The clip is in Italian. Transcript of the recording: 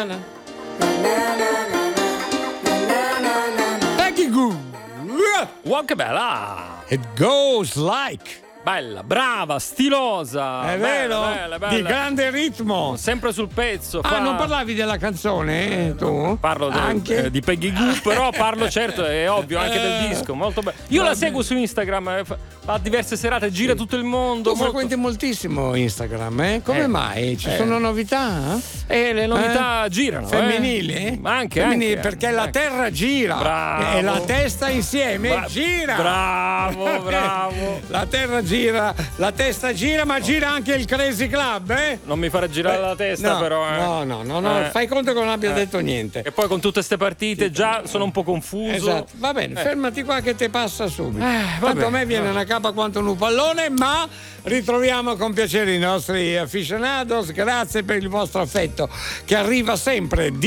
Peggy Goo. Wow, che bella! It goes like. Bella, brava, stilosa. È bella, vero? bella. Di grande ritmo. Sempre sul pezzo. Non parlavi della canzone, tu? Parlo anche di Peggy Goo, però parlo, certo, è ovvio, anche del disco. Molto bello. Io la seguo su Instagram, fa diverse serate, gira tutto il mondo. Tu frequenti moltissimo Instagram, eh? Come mai? Ci sono novità? Le novità girano. Femminili? Anche, femminili, perché la terra gira. Bravo. E la testa insieme gira. Bravo. La terra gira, la testa gira, ma gira anche il Crazy Club, eh? Non mi farà girare la testa, no, però. No, fai conto che non abbia detto niente. E poi con tutte ste partite già sono un po' confuso. Esatto, va bene, fermati qua che te passa subito. Tanto bene. a me viene una capa quanto un pallone, ma ritroviamo con piacere i nostri aficionados. Grazie per il vostro affetto che arriva sempre